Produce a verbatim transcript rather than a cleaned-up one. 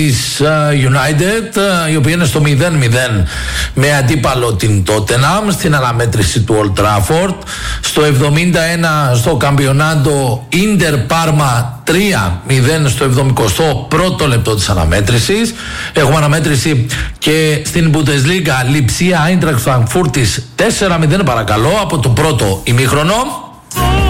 της United, η οποία είναι στο μηδέν μηδέν με αντίπαλο την Tottenham στην αναμέτρηση του Old Trafford. Στο εβδομήντα ένα στο Καμπιονάτο Ίντερ Πάρμα τρία μηδέν στο εβδομηκοστό πρώτο λεπτό της αναμέτρησης. Έχουμε αναμέτρηση και στην Bundesliga Λιψία Άιντραχτ Φραγκφούρτης τέσσερα μηδέν παρακαλώ από το πρώτο ημίχρονο.